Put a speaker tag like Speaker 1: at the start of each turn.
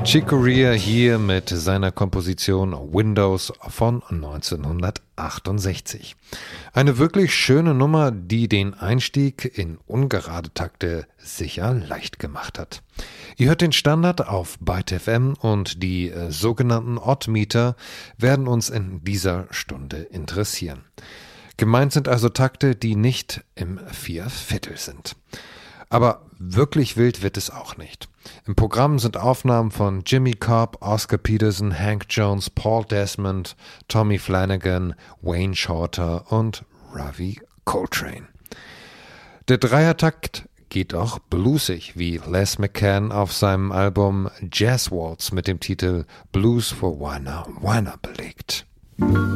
Speaker 1: Chick Corea hier mit seiner Komposition Windows von 1968. Eine wirklich schöne Nummer, die den Einstieg in ungerade Takte sicher leicht gemacht hat. Ihr hört den Standard auf Byte FM und die sogenannten Oddmeter werden uns in dieser Stunde interessieren. Gemeint sind also Takte, die nicht im Vierviertel sind. Aber wirklich wild wird es auch nicht. Im Programm sind Aufnahmen von Jimmy Cobb, Oscar Peterson, Hank Jones, Paul Desmond, Tommy Flanagan, Wayne Shorter und Ravi Coltrane. Der Dreiertakt geht auch bluesig, wie Les McCann auf seinem Album Jazz Waltz mit dem Titel Blues for Winer belegt.